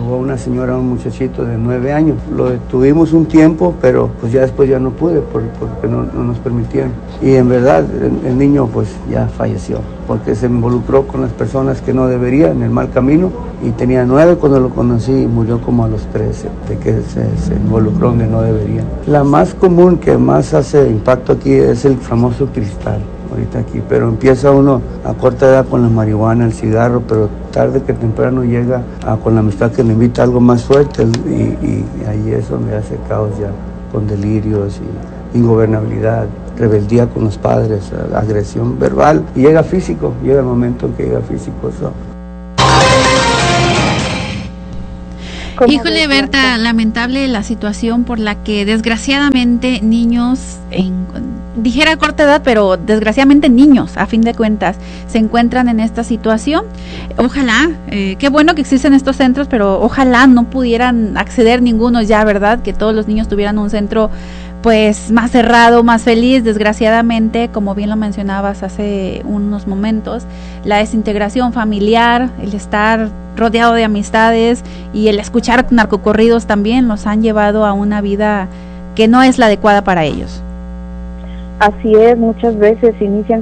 robó una señora a un muchachito de 9 años. Lo detuvimos un tiempo, pero pues ya después ya no pude porque no nos permitían. Y en verdad el niño pues ya falleció, porque se involucró con las personas que no debería, en el mal camino, y tenía 9 cuando lo conocí y murió como a los 13, de que se involucró donde no debería. La más común que más hace impacto aquí es el famoso cristal. Ahorita aquí, pero empieza uno a corta edad con la marihuana, el cigarro, pero tarde que temprano llega con la amistad que le invita a algo más fuerte y ahí es donde hace caos ya, con delirios y ingobernabilidad, rebeldía con los padres, agresión verbal, y llega físico, llega el momento en que llega físico. Híjole, Berta, lamentable la situación por la que desgraciadamente niños, dijera a corta edad, pero desgraciadamente niños, a fin de cuentas, se encuentran en esta situación. Ojalá, qué bueno que existen estos centros, pero ojalá no pudieran acceder ninguno ya, ¿verdad? Que todos los niños tuvieran un centro pues más cerrado, más feliz. Desgraciadamente, como bien lo mencionabas hace unos momentos, la desintegración familiar, el estar rodeado de amistades y el escuchar narcocorridos también los han llevado a una vida que no es la adecuada para ellos. Así es, muchas veces inician